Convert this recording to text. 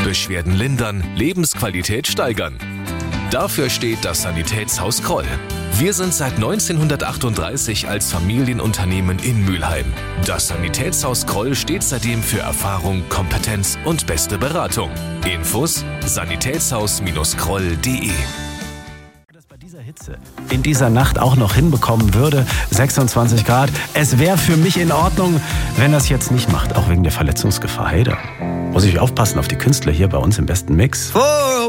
Beschwerden lindern, Lebensqualität steigern. Dafür steht das Sanitätshaus Kroll. Wir sind seit 1938 als Familienunternehmen in Mülheim. Das Sanitätshaus Kroll steht seitdem für Erfahrung, Kompetenz und beste Beratung. Infos: sanitätshaus-kroll.de. In dieser Nacht auch noch hinbekommen würde, 26 Grad. Es wäre für mich in Ordnung, wenn das jetzt nicht macht, auch wegen der Verletzungsgefahr. Hey, da muss ich aufpassen auf die Künstler hier bei uns im besten Mix.